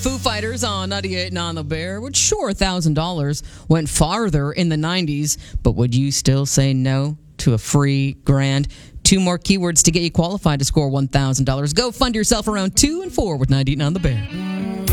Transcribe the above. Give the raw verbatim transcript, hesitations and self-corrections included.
Foo Fighters on ninety-eight point nine The Bear, which sure, one thousand dollars went farther in the nineties, but would you still say no to a free grand? Two more keywords to get you qualified to score one thousand dollars. Go fund yourself around two and four with ninety-eight point nine The Bear.